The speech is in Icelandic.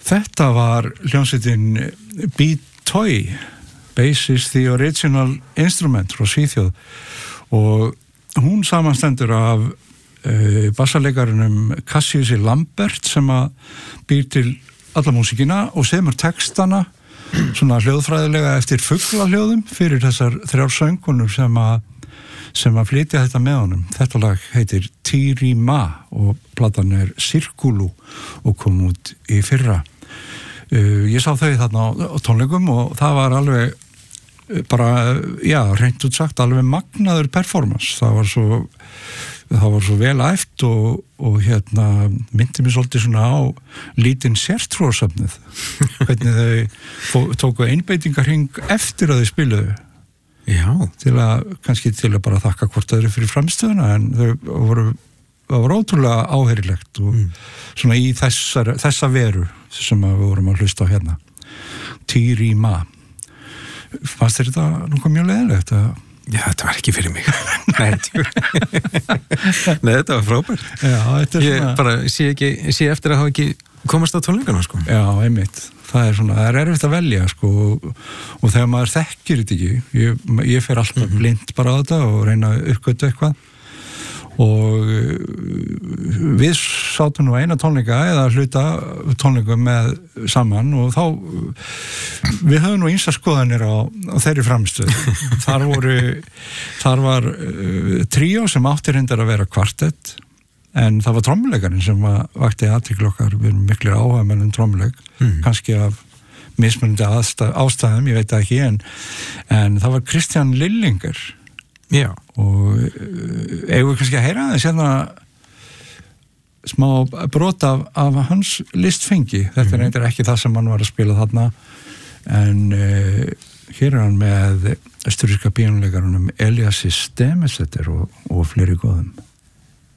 Þetta var hljómsveitin Beat Toy, Bass is the original instrument frá Svíþjóð og hún samanstendur af bassaleikarinum Cassius Lambert sem að býr til alla músíkina og semur textana svona hljóðfræðilega eftir fuglahljóðum fyrir þessar 3 söngkonur sem að flytja þetta með honum. Þetta lag heitir Tirima og platan Circulu og kom út í fyrra. Ég sá þau þarna á tónleikum og það var alveg bara, já, reynt út sagt alveg magnaður performance. Það var svo vel æft og myndi mér svolítið svona á lítinn sértrúarsöfnið hvernig þau tóku einbeitingarhring eftir að þau spiluðu. Já. Kannski til að bara þakka hvort öðru fyrir framstöðuna en það var ótrúlega áherilegt og svona í þessa veru sem við vorum að hlusta á hérna. Tirima. Fannst þér þetta nokkuð mjög leiðilegt? Já, þetta var ekki fyrir mig. Nei, þetta var frábært. Já, þetta ég svona... bara sé eftir að hafa ekki komast á tónleikana, sko. Já, einmitt. Það er erfitt að velja, sko, og þegar maður þekkir þetta ekki, ég fer alltaf blind bara á þetta og reyna að uppgötu eitthvað og við sátum nú eina tónleika eða hluta tónleikum með saman og þá við höfum nú ýmsar skoðanir á þeirri framstöð. Þar var tríó sem átti reyndar að vera kvartett en það var trommuleikarinn sem vakti athygli okkar. Við erum miklir áhugamenn um trommuleik, kannski af mismunandi ástæðum, ég veit það ekki en það var Kristján Lillinger. Já. Og eigum við kannski að heyra það sérna smá brot af hans listfengi. Þetta reyndar ekki það sem hann var að spila þarna en hér hann með östuríska píanóleikarunum Eliassi Stemesetter og fleiri góðum.